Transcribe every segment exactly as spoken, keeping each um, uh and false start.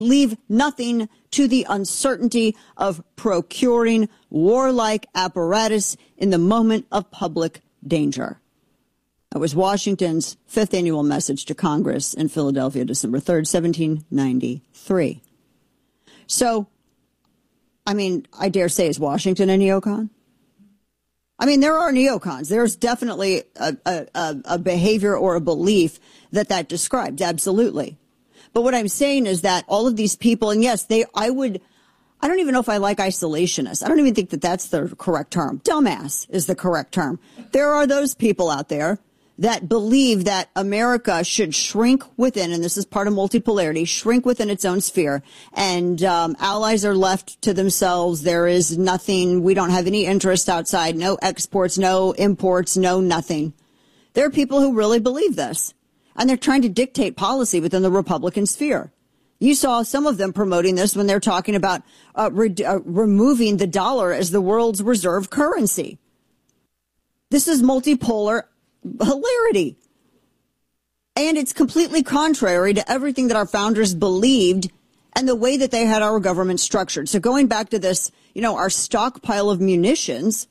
Leave nothing to the uncertainty of procuring warlike apparatus in the moment of public danger. That was Washington's fifth annual message to Congress in Philadelphia, December third, seventeen ninety-three. So, I mean, I dare say, is Washington a neocon? I mean, there are neocons. There's definitely a, a, a behavior or a belief that that describes, absolutely. But what I'm saying is that all of these people, and yes, they, I would, I don't even know if I like isolationists. I don't even think that that's the correct term. Dumbass is the correct term. There are those people out there that believe that America should shrink within, and this is part of multipolarity, shrink within its own sphere, and um, allies are left to themselves. There is nothing, we don't have any interest outside, no exports, no imports, no nothing. There are people who really believe this. And they're trying to dictate policy within the Republican sphere. You saw some of them promoting this when they're talking about uh, re- uh, removing the dollar as the world's reserve currency. This is multipolar hilarity. And it's completely contrary to everything that our founders believed and the way that they had our government structured. So going back to this, you know, our stockpile of munitions,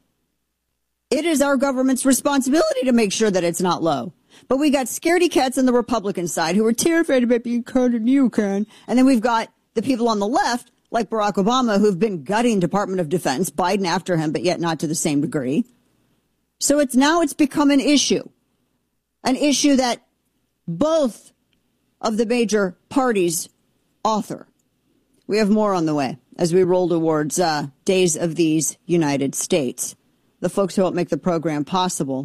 it is our government's responsibility to make sure that it's not low. But we got scaredy cats on the Republican side who are terrified about being called a neocon. And then we've got the people on the left, like Barack Obama, who've been gutting Department of Defense, Biden after him, but yet not to the same degree. So it's now it's become an issue, an issue that both of the major parties author. We have more on the way as we roll towards uh, Days of These United States. The folks who help make the program possible.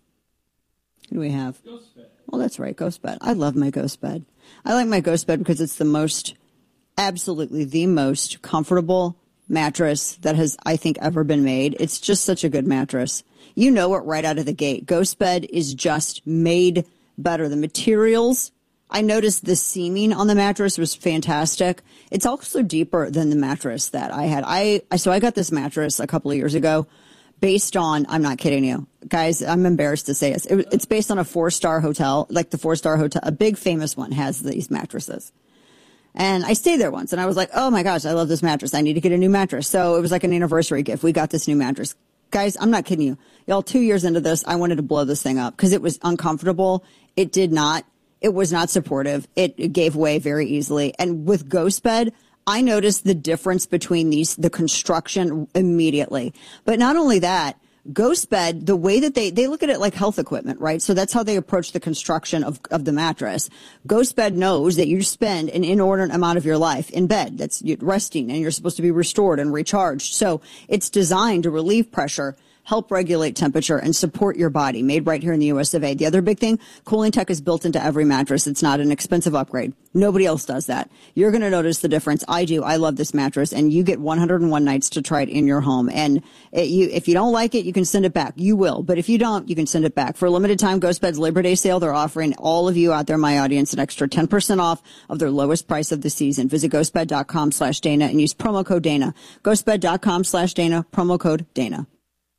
Who do we have? Ghost bed. Oh, that's right, Ghost Bed. I love my Ghost Bed. I like my Ghost Bed because it's the most, absolutely the most comfortable mattress that has, I think, ever been made. It's just such a good mattress. You know it right out of the gate. Ghost Bed is just made better. The materials, I noticed the seaming on the mattress was fantastic. It's also deeper than the mattress that I had. I, I so I got this mattress a couple of years ago. Based on, I'm not kidding you, guys, I'm embarrassed to say this. It, it's based on a four-star hotel, like the four-star hotel, a big famous one has these mattresses. And I stayed there once and I was like, oh my gosh, I love this mattress. I need to get a new mattress. So it was like an anniversary gift. We got this new mattress. Guys, I'm not kidding you. Y'all, two years into this, I wanted to blow this thing up because it was uncomfortable. It did not, it was not supportive. It, it gave way very easily. And with Ghost Bed, I noticed the difference between these, the construction immediately. But not only that, Ghost Bed, the way that they, they look at it like health equipment, right? So that's how they approach the construction of, of the mattress. Ghost Bed knows that you spend an inordinate amount of your life in bed. That's resting and you're supposed to be restored and recharged. So it's designed to relieve pressure, help regulate temperature, and support your body, made right here in the U S of A. The other big thing, cooling tech is built into every mattress. It's not an expensive upgrade. Nobody else does that. You're going to notice the difference. I do. I love this mattress, and you get one hundred one nights to try it in your home. And it, you, if you don't like it, you can send it back. You will. But if you don't, you can send it back. For a limited time, Ghost Bed's Labor Day sale, they're offering all of you out there, my audience, an extra ten percent off of their lowest price of the season. Visit ghostbed.com slash Dana and use promo code Dana. ghostbed.com slash Dana, promo code Dana.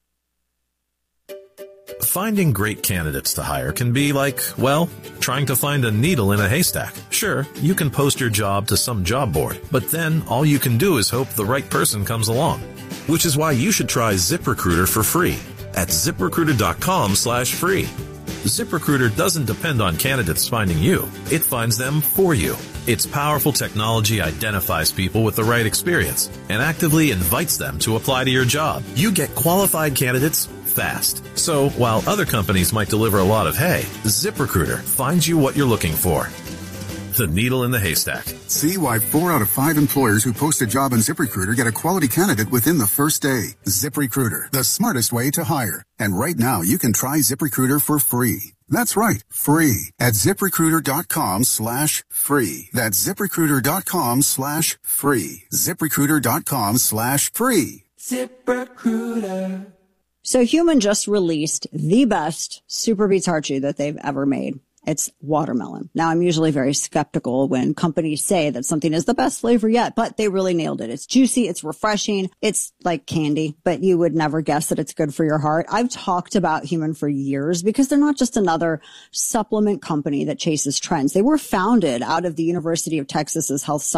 Finding great candidates to hire can be like, well, trying to find a needle in a haystack. Sure, you can post your job to some job board, but then all you can do is hope the right person comes along. Which is why you should try ZipRecruiter for free at ZipRecruiter.com slash free. ZipRecruiter doesn't depend on candidates finding you. It finds them for you. Its powerful technology identifies people with the right experience and actively invites them to apply to your job. You get qualified candidates fast. So while other companies might deliver a lot of hay, ZipRecruiter finds you what you're looking for. The needle in the haystack. See why four out of five employers who post a job on ZipRecruiter get a quality candidate within the first day. ZipRecruiter, the smartest way to hire. And right now, you can try ZipRecruiter for free. That's right, free at ZipRecruiter.com slash free. That's ZipRecruiter.com slash free. ZipRecruiter.com slash free. ZipRecruiter. So Human just released the best Super Beats Heart Chew that they've ever made. It's watermelon. Now, I'm usually very skeptical when companies say that something is the best flavor yet, but they really nailed it. It's juicy. It's refreshing. It's like candy, but you would never guess that it's good for your heart. I've talked about Human for years because they're not just another supplement company that chases trends. They were founded out of the University of Texas's health science